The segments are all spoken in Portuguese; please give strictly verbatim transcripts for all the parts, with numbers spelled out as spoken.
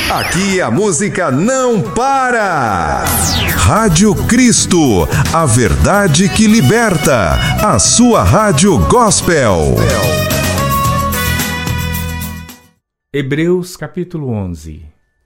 Aqui a música não para. Rádio Cristo, a verdade que liberta. A sua rádio gospel. Hebreus capítulo onze.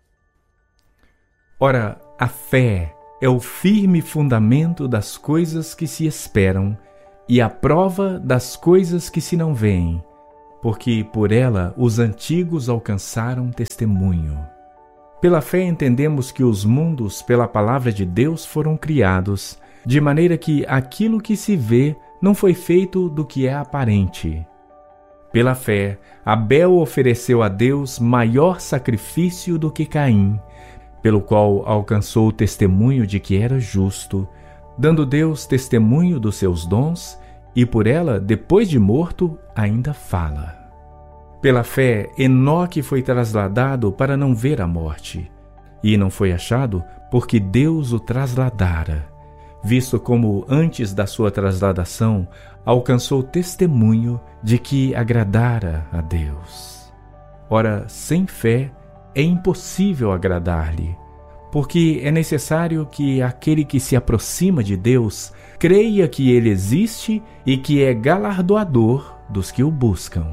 Ora, a fé é o firme fundamento das coisas que se esperam e a prova das coisas que se não veem, porque por ela os antigos alcançaram testemunho. Pela fé entendemos que os mundos pela palavra de Deus foram criados, de maneira que aquilo que se vê não foi feito do que é aparente. Pela fé, Abel ofereceu a Deus maior sacrifício do que Caim, pelo qual alcançou o testemunho de que era justo, dando Deus testemunho dos seus dons, e por ela, depois de morto, ainda fala. Pela fé, Enoque foi trasladado para não ver a morte, e não foi achado porque Deus o trasladara, visto como antes da sua trasladação alcançou testemunho de que agradara a Deus. Ora, sem fé é impossível agradar-lhe, porque é necessário que aquele que se aproxima de Deus creia que Ele existe e que é galardoador dos que o buscam.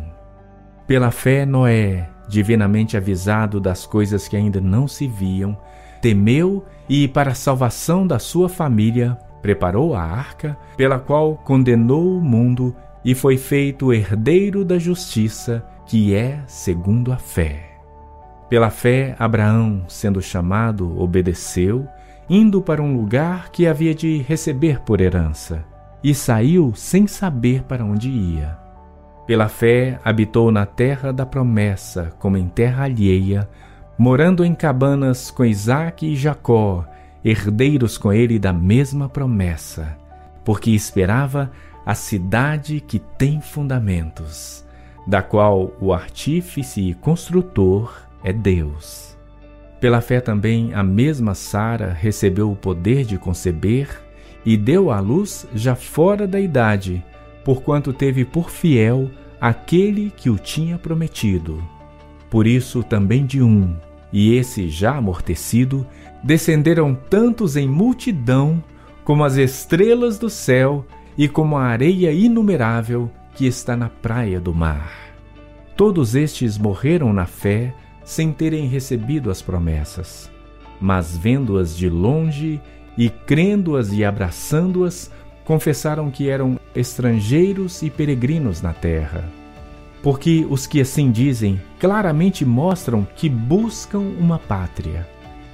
Pela fé, Noé, divinamente avisado das coisas que ainda não se viam, temeu e, para a salvação da sua família, preparou a arca, pela qual condenou o mundo e foi feito herdeiro da justiça, que é segundo a fé. Pela fé, Abraão, sendo chamado, obedeceu, indo para um lugar que havia de receber por herança, e saiu sem saber para onde ia. Pela fé, habitou na terra da promessa, como em terra alheia, morando em cabanas com Isaque e Jacó, herdeiros com ele da mesma promessa, porque esperava a cidade que tem fundamentos, da qual o artífice e construtor é Deus. Pela fé também a mesma Sara recebeu o poder de conceber e deu à luz já fora da idade, porquanto teve por fiel aquele que o tinha prometido. Por isso também de um, e esse já amortecido, descenderam tantos em multidão como as estrelas do céu e como a areia inumerável que está na praia do mar. Todos estes morreram na fé, sem terem recebido as promessas, mas vendo-as de longe e crendo-as e abraçando-as, confessaram que eram estrangeiros e peregrinos na terra. Porque os que assim dizem claramente mostram que buscam uma pátria.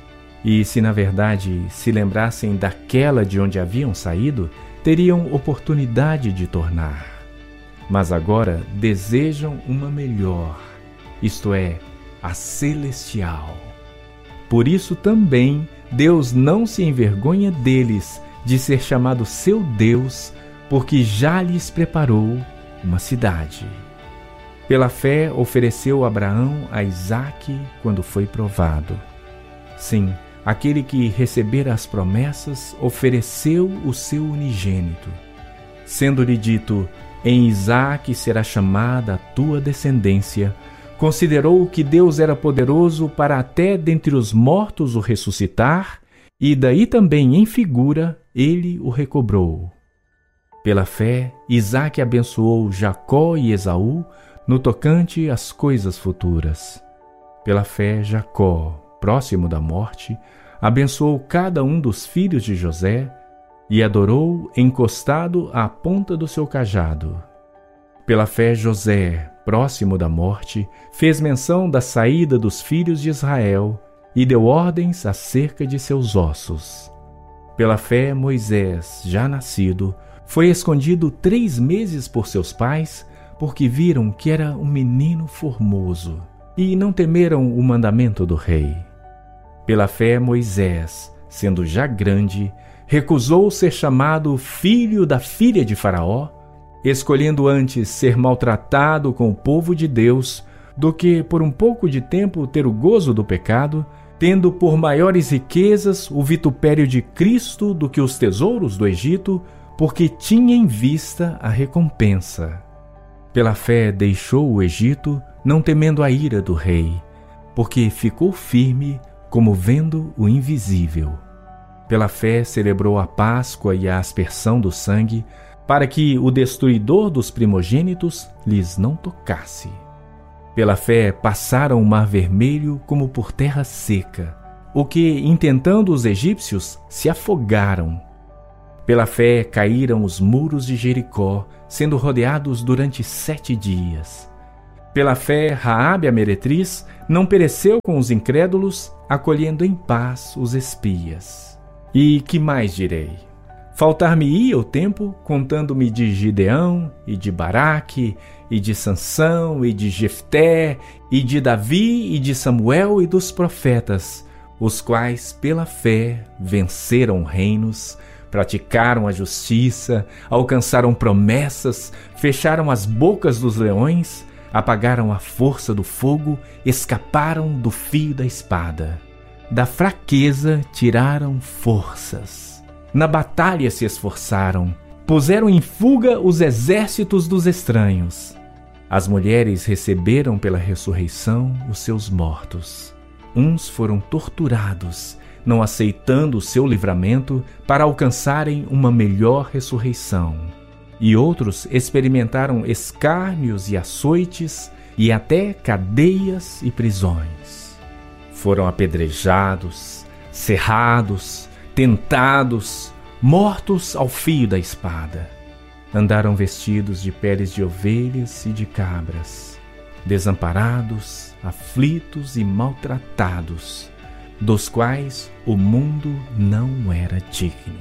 E se na verdade se lembrassem daquela de onde haviam saído, teriam oportunidade de tornar. Mas agora desejam uma melhor, isto é, a celestial. Por isso também Deus não se envergonha deles de ser chamado seu Deus, porque já lhes preparou uma cidade. Pela fé ofereceu Abraão a Isaque quando foi provado. Sim, aquele que recebera as promessas ofereceu o seu unigênito. Sendo-lhe dito, em Isaque será chamada a tua descendência, considerou que Deus era poderoso para até dentre os mortos o ressuscitar, e daí também em figura ele o recobrou. Pela fé, Isaque abençoou Jacó e Esaú no tocante às coisas futuras. Pela fé, Jacó, próximo da morte, abençoou cada um dos filhos de José e adorou encostado à ponta do seu cajado. Pela fé, José, próximo da morte, fez menção da saída dos filhos de Israel e deu ordens acerca de seus ossos. Pela fé, Moisés, já nascido, foi escondido três meses por seus pais, porque viram que era um menino formoso, e não temeram o mandamento do rei. Pela fé, Moisés, sendo já grande, recusou ser chamado filho da filha de Faraó, escolhendo antes ser maltratado com o povo de Deus, do que por um pouco de tempo ter o gozo do pecado, tendo por maiores riquezas o vitupério de Cristo do que os tesouros do Egito, porque tinha em vista a recompensa. Pela fé deixou o Egito, não temendo a ira do rei, porque ficou firme como vendo o invisível. Pela fé celebrou a Páscoa e a aspersão do sangue, para que o destruidor dos primogênitos lhes não tocasse. Pela fé passaram o mar vermelho como por terra seca, o que, intentando os egípcios, se afogaram. Pela fé caíram os muros de Jericó, sendo rodeados durante sete dias. Pela fé, Raabe a meretriz não pereceu com os incrédulos, acolhendo em paz os espias. E que mais direi? Faltar-me-ia o tempo, contando-me de Gideão, e de Baraque, e de Sansão, e de Jefté, e de Davi, e de Samuel e dos profetas, os quais, pela fé, venceram reinos, praticaram a justiça, alcançaram promessas, fecharam as bocas dos leões, apagaram a força do fogo, escaparam do fio da espada. Da fraqueza tiraram forças. Na batalha se esforçaram, puseram em fuga os exércitos dos estranhos. As mulheres receberam pela ressurreição os seus mortos. Uns foram torturados, não aceitando o seu livramento para alcançarem uma melhor ressurreição. E outros experimentaram escárnios e açoites e até cadeias e prisões. Foram apedrejados, cerrados, tentados, mortos ao fio da espada. Andaram vestidos de peles de ovelhas e de cabras, desamparados, aflitos e maltratados, dos quais o mundo não era digno.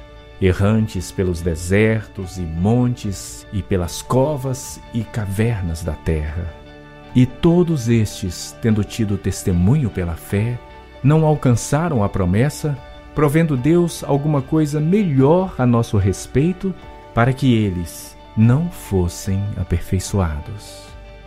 Errantes pelos desertos e montes e pelas covas e cavernas da terra. E todos estes, tendo tido testemunho pela fé, não alcançaram a promessa, provendo Deus alguma coisa melhor a nosso respeito, para que eles não fossem aperfeiçoados.